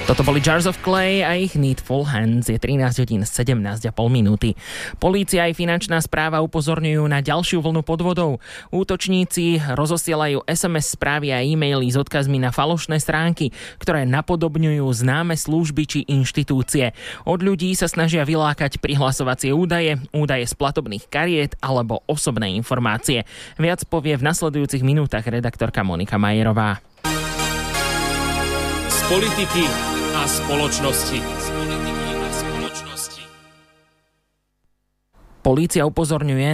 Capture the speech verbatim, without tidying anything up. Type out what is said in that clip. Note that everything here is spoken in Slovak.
Toto boli Jars of Clay a ich Needful Hands. Je trinásť hodín sedemnásť a pol minúty. Polícia aj finančná správa upozorňujú na ďalšiu vlnu podvodov. Útočníci rozosielajú es em es správy a e-maily s odkazmi na falošné stránky, ktoré napodobňujú známe služby či inštitúcie. Od ľudí sa snažia vylákať prihlasovacie údaje, údaje z platobných kariet alebo osobné informácie. Viac povie v nasledujúcich minútach redaktorka Monika Majerová. Z politiky a spoločnosti. Polícia upozorňuje